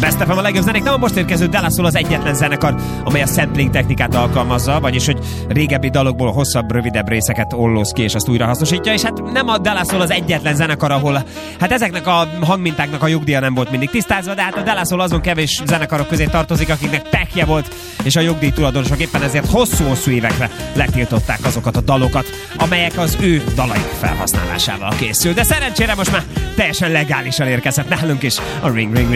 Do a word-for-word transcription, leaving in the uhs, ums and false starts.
Best ef em a legjobb zenék, nem a most érkező De La Soul az egyetlen zenekar, amely a sampling technikát alkalmazza, vagyis hogy régebbi dalokból hosszabb, rövidebb részeket ollóz ki és azt újra hasznosítja, és hát nem a De La Soul az egyetlen zenekar, ahol hát ezeknek a hangmintáknak a jogdíja nem volt mindig tisztázva, de hát a De La Soul azon kevés zenekarok közé tartozik, akiknek pekje volt, és a jogdíj tulajdonosok éppen ezért hosszú-hosszú évekre letiltották azokat a dalokat, amelyek az ő dalaik felhasználásával készül. De szerencsére most már teljesen legálisan érkezett nálunk is a Ring Ring